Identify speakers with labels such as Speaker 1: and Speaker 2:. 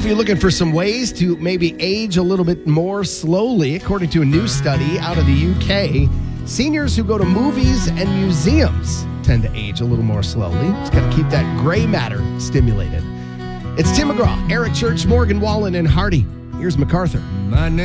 Speaker 1: if you're looking for some ways to maybe age a little bit more slowly, according to a new study out of the UK, seniors who go to movies and museums tend to age a little more slowly. Just got to keep that gray matter stimulated. It's Tim McGraw, Eric Church, Morgan Wallen, and Hardy. Here's MacArthur.
Speaker 2: My name